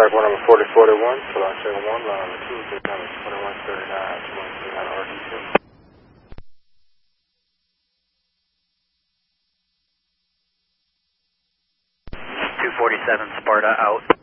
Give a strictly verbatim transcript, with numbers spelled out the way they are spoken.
Track one number forty forty-one, Salon Channel one, line number two, big number twenty-one thirty-nine, twenty-one thirty-nine R D two. two forty-seven Sparta out.